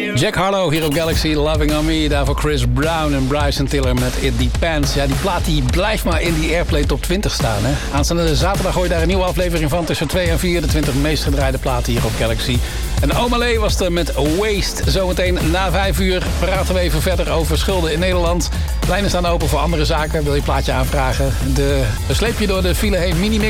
Jack Harlow hier op Galaxy, Loving On Me. Daarvoor Chris Brown en Bryson Tiller met It Depends. Ja, die plaat die blijft maar in die Airplay Top 20 staan. Hè? Aanstaande zaterdag gooi je daar een nieuwe aflevering van. Tussen 2 en 4, de 20 meest gedraaide platen hier op Galaxy. En Omalé was er met Waste. Zometeen na 5 uur praten we even verder over schulden in Nederland. Lijnen staan open voor andere zaken. Wil je een plaatje aanvragen? Sleep je door de file heen, Minimix